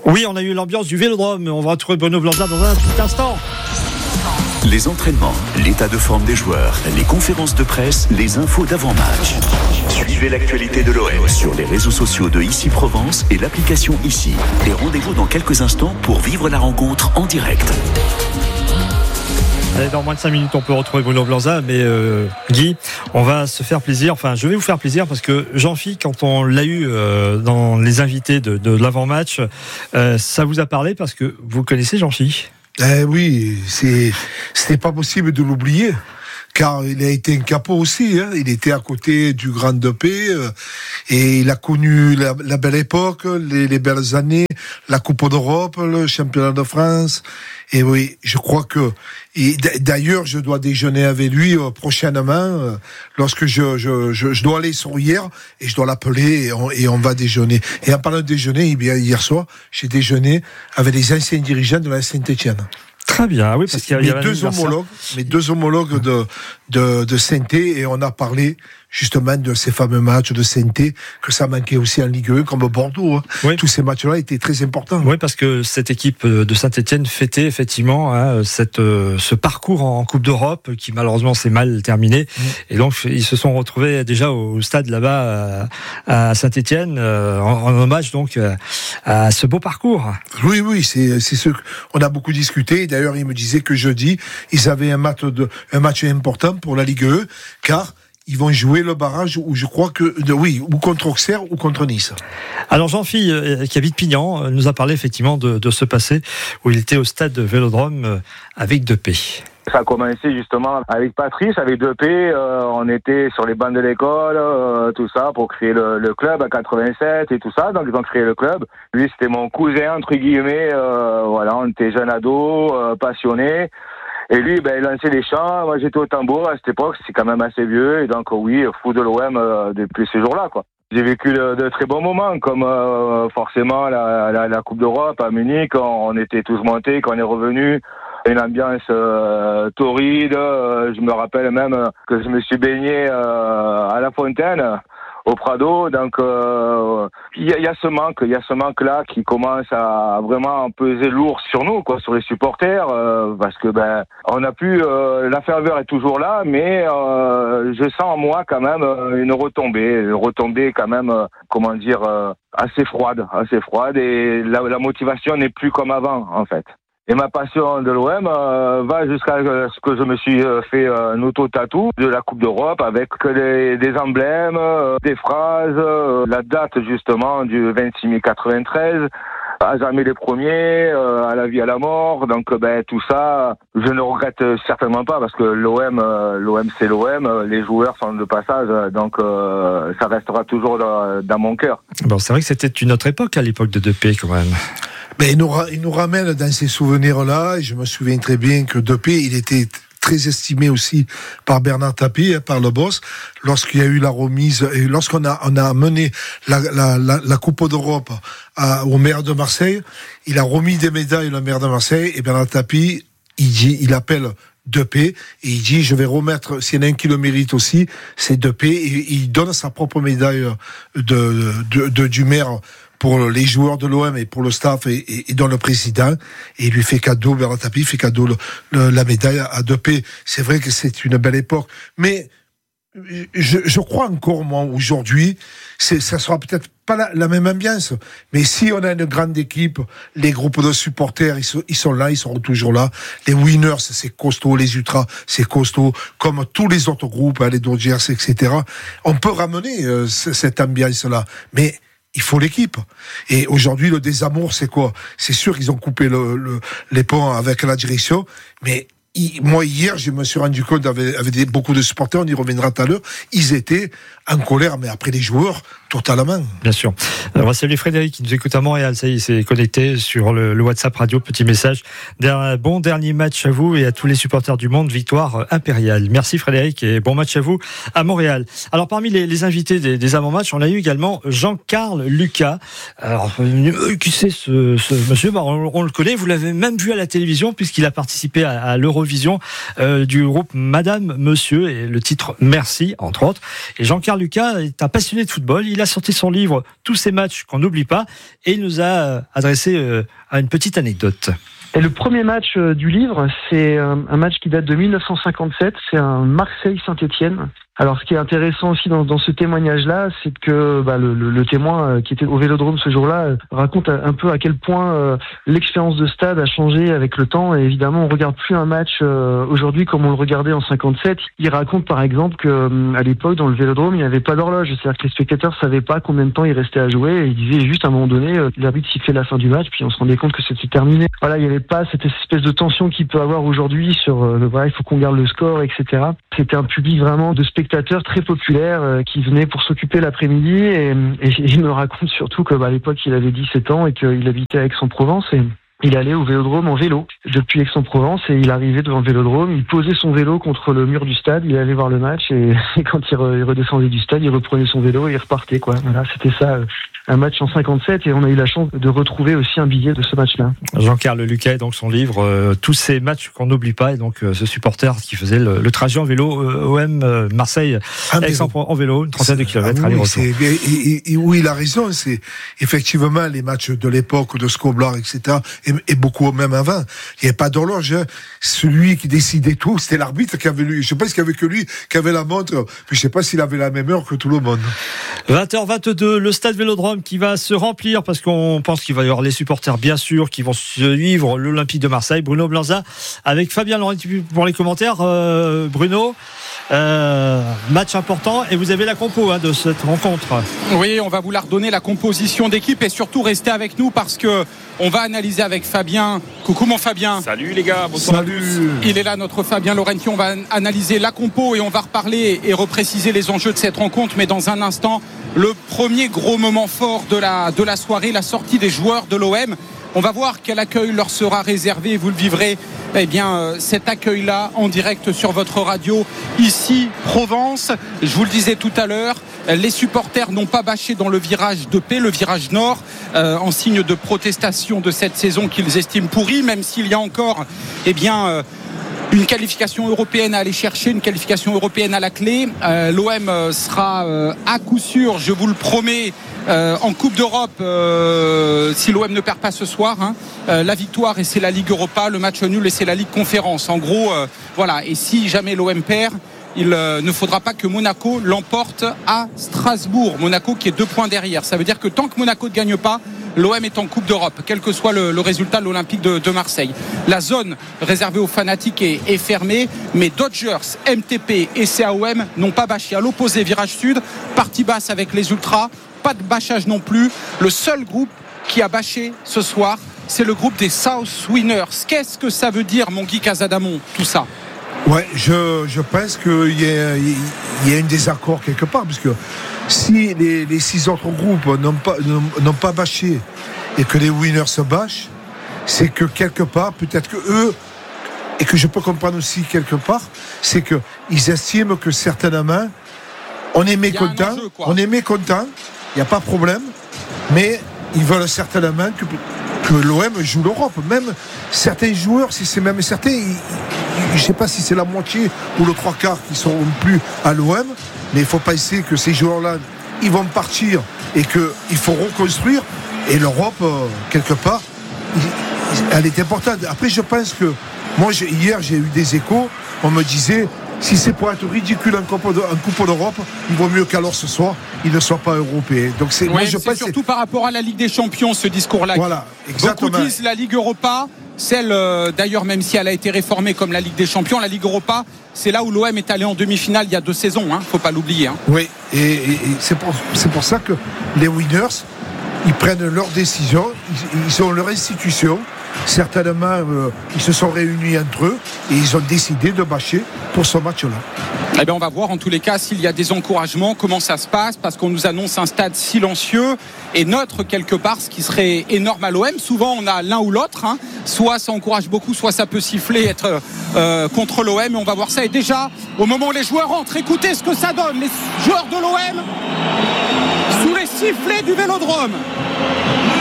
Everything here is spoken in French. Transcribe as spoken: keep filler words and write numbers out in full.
Oui, on a eu l'ambiance du Vélodrome. On va retrouver Bruno Blanza dans un petit instant. Les entraînements, l'état de forme des joueurs, les conférences de presse, les infos d'avant-match. Suivez l'actualité de l'O M sur les réseaux sociaux de Ici Provence et l'application Ici. Et rendez-vous dans quelques instants pour vivre la rencontre en direct. Allez, dans moins de cinq minutes, on peut retrouver Bruno Blanza, mais euh, Guy, on va se faire plaisir. Enfin, je vais vous faire plaisir parce que Jean-Phi, quand on l'a eu euh, dans les invités de, de l'avant-match, euh, ça vous a parlé parce que vous connaissez Jean-Phi. Eh oui, c'est, c'était pas possible de l'oublier. Car il a été un capot aussi, hein. Il était à côté du Grand deux P euh, et il a connu la, la belle époque, les, les belles années, la Coupe d'Europe, le championnat de France. Et oui, je crois que et d'ailleurs je dois déjeuner avec lui euh, prochainement euh, lorsque je, je, je, je dois aller sur hier et je dois l'appeler et on, et on va déjeuner. Et en parlant de déjeuner, eh bien, hier soir, j'ai déjeuné avec les anciens dirigeants de la Saint-Étienne. Très bien, oui, parce qu'il y a, mes il y a deux homologues, mes deux homologues de de de Saint-Étienne, et on a parlé justement de ces fameux matchs de Saint-Étienne que ça manquait aussi en Ligue un comme Bordeaux. Hein. Oui. Tous ces matchs-là étaient très importants. Oui, parce que cette équipe de Saint-Étienne fêtait effectivement hein, cette euh, ce parcours en Coupe d'Europe qui malheureusement s'est mal terminé, mmh. et donc ils se sont retrouvés déjà au stade là-bas à, à Saint-Étienne euh, en, en hommage donc à ce beau parcours. Oui, oui, c'est c'est ce qu'on a beaucoup discuté. D'ailleurs, il me disait que jeudi, ils avaient un match de un match important pour la Ligue un, car ils vont jouer le barrage où je crois que de, oui, ou contre Auxerre ou contre Nice. Alors Jean-Phi, euh, qui habite Pignan, euh, nous a parlé effectivement de, de ce passé où il était au stade de Vélodrome euh, avec deux P. Ça a commencé justement avec Patrice, avec deux P, euh, on était sur les bancs de l'école, euh, tout ça, pour créer le, le club à quatre-vingt-sept et tout ça, donc ils ont créé le club. Lui, c'était mon cousin, entre guillemets, euh, voilà, on était jeunes ados, euh, passionnés. Et lui, ben, il lançait les chants, moi j'étais au tambour à cette époque, c'est quand même assez vieux, et donc oui, fou de l'O M euh, depuis ces jours-là, quoi. J'ai vécu de, de très bons moments, comme euh, forcément la, la, la Coupe d'Europe à Munich, on, on était tous montés, quand on est revenu, une ambiance euh, torride, euh, je me rappelle même que je me suis baigné euh, à la fontaine, au Prado, donc il euh, y, a, y a ce manque, il y a ce manque-là qui commence à vraiment peser lourd sur nous, quoi, sur les supporters, euh, parce que ben on a pu, euh, la ferveur est toujours là, mais euh, je sens en moi quand même une retombée, une retombée quand même, euh, comment dire, euh, assez froide, assez froide, et la, la motivation n'est plus comme avant, en fait. Et ma passion de l'O M euh, va jusqu'à ce que je me suis fait un auto-tatou de la Coupe d'Europe avec que des, des emblèmes, euh, des phrases, euh, la date justement du vingt-six mai quatre-vingt-treize, à jamais les premiers, euh, à la vie, à la mort. Donc ben tout ça, je ne regrette certainement pas parce que l'O M, euh, l'O M c'est l'O M, les joueurs sont de passage, donc euh, ça restera toujours dans, dans mon cœur. Bon, c'est vrai que c'était une autre époque à l'époque de deux P quand même. Mais il nous, il nous ramène dans ces souvenirs-là, et je me souviens très bien que deux P, il était très estimé aussi par Bernard Tapie, hein, par le boss, lorsqu'il y a eu la remise, et lorsqu'on a, on a mené la, la, la, la Coupe d'Europe à, au maire de Marseille, il a remis des médailles au maire de Marseille, et Bernard Tapie, il dit, il appelle deux P, et il dit, je vais remettre, s'il y en a un qui le mérite aussi, c'est deux P, et il donne sa propre médaille de, de, de, du maire pour les joueurs de l'O M et pour le staff et, et, et dans le président, et il lui fait cadeau, Bernard Tapie fait cadeau le, le, la médaille à deux P. C'est vrai que c'est une belle époque, mais je, je crois encore, moi, aujourd'hui, c'est, ça sera peut-être pas la, la même ambiance, mais si on a une grande équipe, les groupes de supporters, ils sont, ils sont là, ils seront toujours là. Les winners, c'est costaud, les ultras, c'est costaud, comme tous les autres groupes, hein, les Dodgers, et cetera. On peut ramener euh, cette ambiance-là, mais il faut l'équipe. Et aujourd'hui, le désamour, c'est quoi? C'est sûr qu'ils ont coupé le, le, les ponts avec la direction, mais il, moi, hier, je me suis rendu compte avec, avec des, beaucoup de supporters, on y reviendra tout à l'heure, ils étaient en colère, mais après les joueurs, totalement. Bien sûr. On va saluer Frédéric qui nous écoute à Montréal. Ça y est, il s'est connecté sur le, le WhatsApp radio. Petit message. Un bon dernier match à vous et à tous les supporters du monde. Victoire impériale. Merci Frédéric et bon match à vous à Montréal. Alors parmi les, les invités des, des avant-matchs, on a eu également Jean-Carl Lucas. Alors euh, qui c'est ce, ce monsieur? Bah, on, on le connaît. Vous l'avez même vu à la télévision puisqu'il a participé à, à l'Eurovision euh, du groupe Madame Monsieur et le titre Merci entre autres. Et Jean-Carl Lucas est un passionné de football. Il il a sorti son livre Tous ces matchs qu'on n'oublie pas et il nous a adressé euh, à une petite anecdote. Et le premier match euh, du livre, c'est un, un match qui date de dix-neuf cent cinquante-sept, c'est un Marseille-Saint-Étienne. Alors, ce qui est intéressant aussi dans, dans ce témoignage-là, c'est que bah, le, le, le témoin euh, qui était au Vélodrome ce jour-là euh, raconte un peu à quel point euh, l'expérience de stade a changé avec le temps. Et évidemment, on regarde plus un match euh, aujourd'hui comme on le regardait en cinquante-sept. Il raconte par exemple que euh, à l'époque, dans le Vélodrome, il n'y avait pas d'horloge. C'est-à-dire que les spectateurs savaient pas combien de temps il restait à jouer. Et il disait juste à un moment donné, euh, l'arbitre sifflait la fin du match, puis on se rendait compte que c'était terminé. Voilà, il n'y avait pas cette espèce de tension qu'il peut avoir aujourd'hui sur euh, voilà, il faut qu'on garde le score, et cetera. C'était un public vraiment de spectateurs très populaire euh, qui venait pour s'occuper l'après-midi et, et, et il me raconte surtout que bah, à l'époque il avait dix-sept ans et qu'il habitait à Aix-en-Provence et il allait au Vélodrome en vélo depuis Aix-en-Provence et il arrivait devant le Vélodrome, il posait son vélo contre le mur du stade, il allait voir le match et, et quand il, re, il redescendait du stade, il reprenait son vélo et il repartait quoi. Voilà, c'était ça, euh, un match en cinquante-sept et on a eu la chance de retrouver aussi un billet de ce match-là. Jean-Carl Lucas, donc son livre euh, Tous ces matchs qu'on n'oublie pas et donc euh, ce supporter qui faisait le, le trajet en vélo euh, O M euh, Marseille Aix-en-Provence en vélo, une trentaine de kilomètres ah, oui, aller-retour. Et, et, et, oui, il a raison, c'est effectivement les matchs de l'époque de Scoblar, et cetera. Et, et beaucoup même avant. Il n'y avait pas d'horloge. Hein. Celui qui décidait tout, c'était l'arbitre qui avait lui. Je sais pas s'il y avait que lui qui avait la montre. Puis je sais pas s'il avait la même heure que tout le monde. vingt heures vingt-deux, le stade Vélodrome qui va se remplir parce qu'on pense qu'il va y avoir les supporters bien sûr qui vont suivre l'Olympique de Marseille. Bruno Blanza avec Fabien Laurenti pour les commentaires. Euh, Bruno, euh, match important et vous avez la compo hein, de cette rencontre. Oui, on va vous la redonner, la composition d'équipe et surtout restez avec nous parce que on va analyser avec Fabien. Coucou mon Fabien. Salut les gars, bonsoir. Salut. Il est là notre Fabien Laurenti. On va analyser la compo et on va reparler et repréciser les enjeux de cette rencontre. Mais dans un instant, le premier gros moment fort de la, de la soirée, la sortie des joueurs de l'O M. On va voir quel accueil leur sera réservé. Vous le vivrez, eh bien, euh, cet accueil-là en direct sur votre radio ici, Provence. Je vous le disais tout à l'heure, les supporters n'ont pas bâché dans le virage de paix, le virage nord, euh, en signe de protestation de cette saison qu'ils estiment pourrie, même s'il y a encore, eh bien, euh, une qualification européenne à aller chercher, une qualification européenne à la clé. Euh, L'O M sera euh, à coup sûr, je vous le promets, euh, en Coupe d'Europe euh, si l'O M ne perd pas ce soir. Hein. Euh, la victoire et c'est la Ligue Europa, le match nul et c'est la Ligue Conférence. En gros, euh, voilà. Et si jamais l'O M perd, il euh, ne faudra pas que Monaco l'emporte à Strasbourg. Monaco qui est deux points derrière. Ça veut dire que tant que Monaco ne gagne pas, l'O M est en Coupe d'Europe, quel que soit le, le résultat de l'Olympique de, de Marseille. La zone réservée aux fanatiques est, est fermée, mais Dodgers, M T P et C A O M n'ont pas bâché. À l'opposé, virage sud, partie basse avec les Ultras, pas de bâchage non plus. Le seul groupe qui a bâché ce soir, c'est le groupe des South Winners. Qu'est-ce que ça veut dire, mon Guy Casadamon, tout ça ? Ouais, je, je pense qu'il y a, il y a un désaccord quelque part, parce que si les, les six autres groupes n'ont pas, n'ont pas bâché et que les winners se bâchent, c'est que quelque part, peut-être que eux, et que je peux comprendre aussi quelque part, c'est qu'ils estiment que certainement, on est mécontent, enjeu, on est mécontent, il n'y a pas de problème, mais ils veulent certainement que, que l'O M joue l'Europe. Même certains joueurs, si c'est même certains, ils, je ne sais pas si c'est la moitié ou le trois quarts qui ne seront plus à l'O M, mais il faut pas essayer que ces joueurs-là, ils vont partir et qu'il faut reconstruire. Et l'Europe, euh, quelque part, elle est importante. Après, je pense que, moi, j'ai, hier, j'ai eu des échos, on me disait, si c'est pour être ridicule en Coupe, de, en coupe d'Europe, il vaut mieux qu'alors ce soir, il ne soit pas européen. Donc c'est, oui, moi, je c'est pense surtout c'est... par rapport à la Ligue des Champions, ce discours-là. Voilà, exactement. Beaucoup disent la Ligue Europa, celle, euh, d'ailleurs, même si elle a été réformée comme la Ligue des Champions, la Ligue Europa, c'est là où l'O M est allé en demi-finale il y a deux saisons, il hein, ne faut pas l'oublier. Hein. Oui, et, et, et c'est, pour, c'est pour ça que les winners, ils prennent leurs décisions, ils, ils ont leur institution. Certainement, euh, ils se sont réunis entre eux et ils ont décidé de bâcher pour ce match-là. Eh bien, on va voir en tous les cas s'il y a des encouragements, comment ça se passe, parce qu'on nous annonce un stade silencieux et neutre quelque part, ce qui serait énorme à l'O M. Souvent, on a l'un ou l'autre, hein. Soit ça encourage beaucoup, soit ça peut siffler, être euh, contre l'O M. Et on va voir ça. Et déjà, au moment où les joueurs rentrent, écoutez ce que ça donne. Les joueurs de l'O M sous les sifflets du Vélodrome.